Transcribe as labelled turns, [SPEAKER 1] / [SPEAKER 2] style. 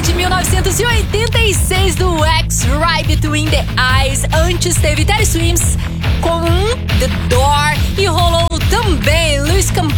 [SPEAKER 1] de 1986 do X Right Between the Eyes. Antes teve Teddy Swims com The Door e rolou também Luis Campbell